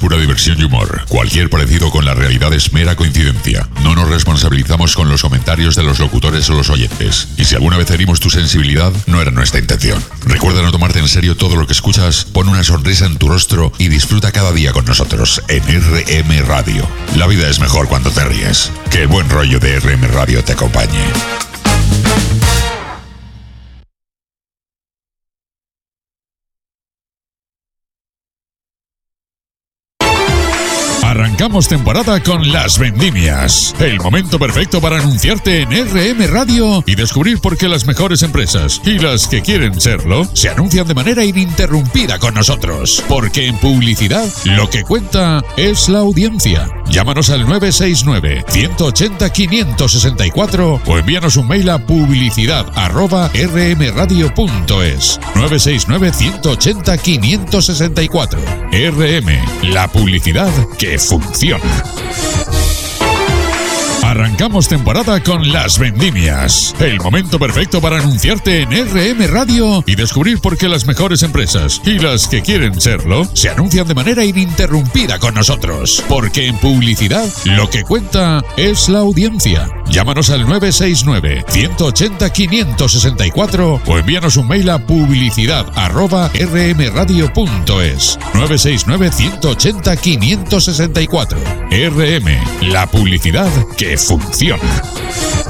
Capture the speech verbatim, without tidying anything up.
pura diversión y humor. Cualquier parecido con la realidad es mera coincidencia. No nos responsabilizamos con los comentarios de los locutores o los oyentes. Y si alguna vez herimos tu sensibilidad, no era nuestra intención. Recuerda no tomarte en serio todo lo que escuchas, pon una sonrisa en tu rostro y disfruta cada día con nosotros en R M Radio. La vida es mejor cuando te ríes. Que el buen rollo de R M Radio te acompañe. Arrancamos temporada con Las Vendimias, el momento perfecto para anunciarte en R M Radio y descubrir por qué las mejores empresas y las que quieren serlo se anuncian de manera ininterrumpida con nosotros. Porque en publicidad lo que cuenta es la audiencia. Llámanos al nueve seis nueve, uno ocho cero, cinco seis cuatro o envíanos un mail a publicidad arroba r m radio punto es. nueve seis nueve, uno ocho cero, cinco seis cuatro. R M, la publicidad que funciona. Arrancamos temporada con Las Vendimias, el momento perfecto para anunciarte en R M Radio y descubrir por qué las mejores empresas y las que quieren serlo se anuncian de manera ininterrumpida con nosotros. Porque en publicidad lo que cuenta es la audiencia. Llámanos al nueve seis nueve, uno ocho cero, cinco seis cuatro o envíanos un mail a publicidad arroba r m radio punto es. nueve seis nueve, uno ocho cero, cinco seis cuatro. R M, la publicidad que funciona.